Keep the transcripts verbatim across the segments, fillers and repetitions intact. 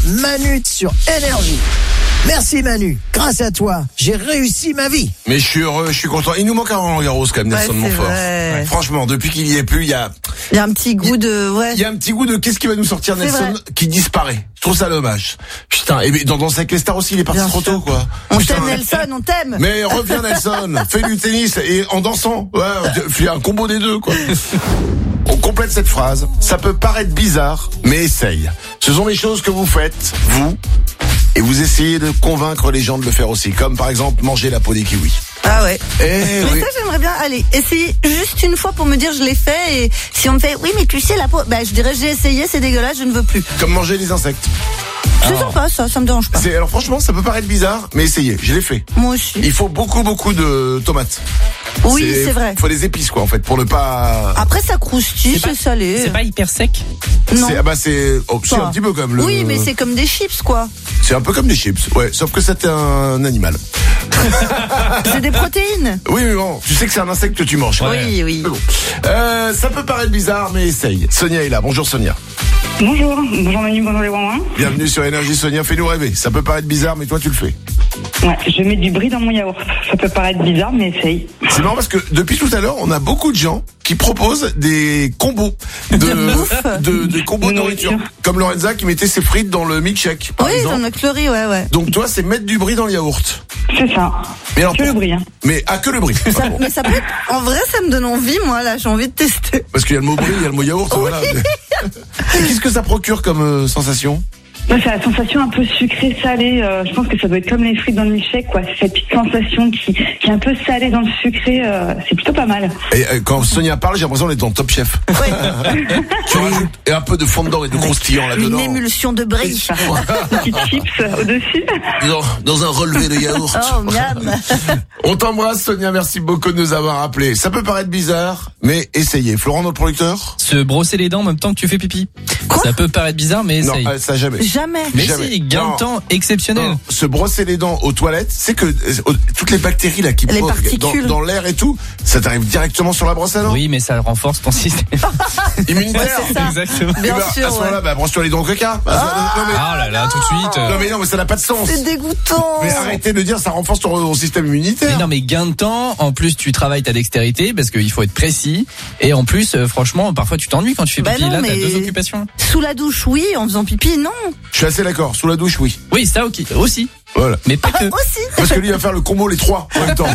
Manu sur Énergie. Merci Manu, grâce à toi, j'ai réussi ma vie. Mais je suis heureux, je suis content. Il nous manque un Roland Garros quand même, Nelson ouais, Montfort. Ouais. Franchement, depuis qu'il y est plus, il y a... Il y a un petit goût de... Ouais. Il y a un petit goût de qu'est-ce qui va nous sortir C'est Nelson vrai. qui disparaît. Je trouve ça dommage. Putain, et dans Danse avec les stars aussi, il est parti Bien trop sûr. tôt, quoi. On Putain. t'aime Nelson, on t'aime. Mais reviens Nelson, fais du tennis et en dansant. Ouais, fais un combo des deux, quoi. On complète cette phrase. Ça peut paraître bizarre, mais essaye. Ce sont les choses que vous faites, vous, et vous essayez de convaincre les gens de le faire aussi. Comme par exemple manger la peau des kiwis. Ah ouais. Eh Mais oui. ça, j'aimerais bien, allez, essayer juste une fois pour me dire je l'ai fait, et si on me fait, oui, mais tu sais, la peau, bah, je dirais j'ai essayé, c'est dégueulasse, je ne veux plus. Comme manger les insectes. C'est sympa, ça, ça me dérange pas. C'est, alors franchement, ça peut paraître bizarre, mais essayez. Je l'ai fait. Moi aussi. Il faut beaucoup, beaucoup de tomates. Oui, c'est vrai. Il faut des épices, quoi, en fait, pour ne pas... Après, ça croustille, C'est pas- c'est salé. C'est pas hyper sec. Non. C'est, ah bah c'est, oh, c'est Pas. un petit peu comme le... Oui, mais c'est comme des chips, quoi. C'est un peu comme des chips, ouais, sauf que c'est un animal. C'est des protéines. Oui, mais bon, tu sais que c'est un insecte que tu manges. Oui, oui. Mais bon. Euh, ça peut paraître bizarre, mais essaye. Sonia est là. Bonjour Sonia. Bonjour, bonjour Manu, bonjour les Ouin-Ouin. Bienvenue sur Énergie Sonia, fais-nous rêver. Ça peut paraître bizarre, mais toi tu le fais. Ouais, je mets du brie dans mon yaourt. Ça peut paraître bizarre, mais essaye. C'est marrant parce que depuis tout à l'heure, on a beaucoup de gens qui proposent des combos de, bouffe. de, de combos de De nourriture. nourriture. Comme Lorenza qui mettait ses frites dans le milkshake, par Oui, exemple. dans notre riz, ouais, ouais. Donc toi, c'est mettre du brie dans le yaourt. C'est ça. Mais alors, Que le pour- brie. Hein. Mais ah, que le brie. Ah, bon. Mais ça peut être, en vrai, ça me donne envie, moi, là, j'ai envie de tester. Parce qu'il y a le mot brie, il y a le mot yaourt, voilà. Et qu'est-ce que ça procure comme euh, sensation? Ouais, c'est la sensation un peu sucrée salée. Euh, je pense que ça doit être comme les frites dans le milkshake, quoi. C'est cette petite sensation qui, qui est un peu salée dans le sucré. Euh, c'est plutôt pas mal. Et euh, quand Sonia parle, j'ai l'impression d'être dans Top Chef. Ouais. Tu rajoutes et un peu de fondant et de croustillant Une là-dedans. émulsion de brie. Petites chips au-dessus. Dans, dans un relevé de yaourt. Oh, miam. On t'embrasse Sonia, merci beaucoup de nous avoir appelés. Ça peut paraître bizarre, mais essayez. Florent, notre producteur? Se brosser les dents en même temps que tu fais pipi. Quoi Ça peut paraître bizarre, mais Non, essaye. euh, ça jamais. Jamais. Mais jamais. si, gain Non. de temps exceptionnel. Non, se brosser les dents aux toilettes, c'est que euh, toutes les bactéries là qui Les posent dans, particules. dans l'air et tout, ça t'arrive directement sur la brosse à dents. Oui, mais ça renforce ton système. Immunitaire. Ouais, c'est ça. Exactement. Eh Bien ben, sûr, à ce moment-là, ouais. bah, brosse-toi les dents au caca. Bah, non, mais, Ah là là, tout de suite. non mais non, mais ça n'a pas de sens. C'est dégoûtant. Mais arrêtez de dire ça renforce ton, ton système immunitaire. Mais non, mais gain de temps. En plus, tu travailles ta dextérité parce qu'il faut être précis. Et en plus, euh, franchement, parfois tu t'ennuies quand tu fais Bah pipi. non, Là, t'as mais- deux occupations. Sous la douche, oui. En faisant pipi, non. Je suis assez d'accord. Sous la douche, oui. Oui, ça ok, aussi. Voilà. Mais pas que. Aussi. Parce que lui il va faire le combo les trois en même temps.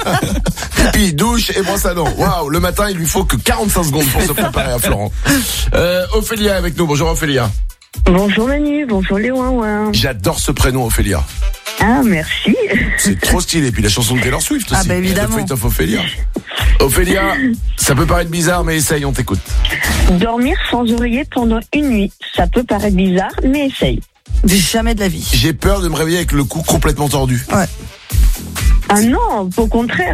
Pipi, douche et brosse à dents. Waouh, le matin il lui faut que quarante-cinq secondes pour se préparer à Florent. Euh, Ophélia est avec nous. Bonjour Ophélia. Bonjour Manu, bonjour les ouin-ouin. J'adore ce prénom Ophélia. Ah, merci. C'est trop stylé. Puis la chanson de Taylor Swift aussi. Ah bah évidemment. The Fate of Ophélia. Ophélia, ça peut paraître bizarre mais essaye, on t'écoute. Dormir sans oreiller pendant une nuit, ça peut paraître bizarre, mais essaye. Jamais de la vie. J'ai peur de me réveiller avec le cou complètement tordu. Ouais. Ah non, au contraire.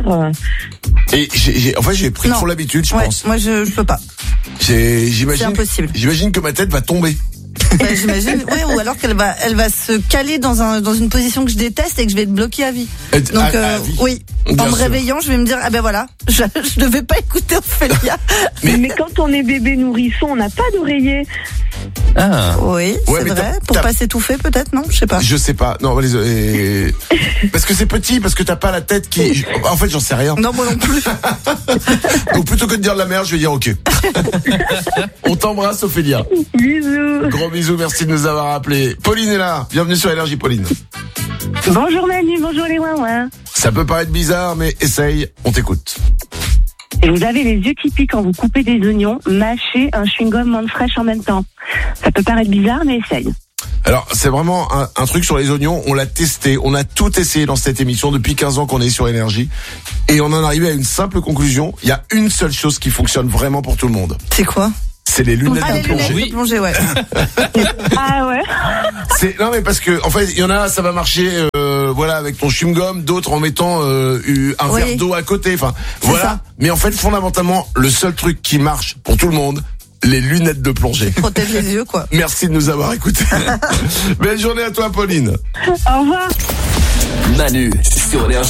Et j'ai, j'ai, en fait j'ai pris Non. trop l'habitude, je Ouais, pense. moi je, je peux pas. J'ai, j'imagine, C'est impossible. J'imagine que ma tête va tomber. Ouais, j'imagine. Ouais, ou alors qu'elle va, elle va se caler dans un, dans une position que je déteste et que je vais être bloquée à vie. Et- Donc, à- euh, à vie. oui. Bien En me sûr. réveillant, je vais me dire, ah ben voilà, je, je devais pas écouter Ophélia. Mais, quand on est bébé nourrisson, on n'a pas d'oreiller. Ah. Oui, Ouais, c'est mais vrai. t'as- Pour t'as- pas s'étouffer, peut-être, non? Je sais pas. Je sais pas. Non, les, euh, parce que c'est petit, parce que t'as pas la tête qui. En fait, j'en sais rien. Non, moi non plus. Donc plutôt que de dire de la merde, je vais dire ok. On t'embrasse, Ophélia. Bisous. Gros bisous, merci de nous avoir appelés. Pauline est là. Bienvenue sur Énergie, Pauline. Bonjour Manu, bonjour les ouin-ouin. Ça peut paraître bizarre, mais essaye. On t'écoute. Et vous avez les yeux qui piquent quand vous coupez des oignons, mâchez un chewing-gum menthe fraîche en même temps. Ça peut paraître bizarre, mais essaye. Alors, c'est vraiment un, un truc sur les oignons. On l'a testé. On a tout essayé dans cette émission depuis quinze ans qu'on est sur Énergie. Et on en est arrivé à une simple conclusion. Il y a une seule chose qui fonctionne vraiment pour tout le monde. C'est quoi? C'est les lunettes Ah, les de plongée. lunettes de plongée, ouais. Ah ouais. C'est non mais parce que en fait il y en a ça va marcher euh, voilà avec ton chewing-gum, d'autres en mettant euh, un Oui. verre d'eau à côté. Enfin C'est voilà. ça. Mais en fait fondamentalement le seul truc qui marche pour tout le monde, les lunettes de plongée. Protège les yeux, quoi. Merci de nous avoir écoutés. Belle journée à toi Pauline. Au revoir. Manu sur Énergie.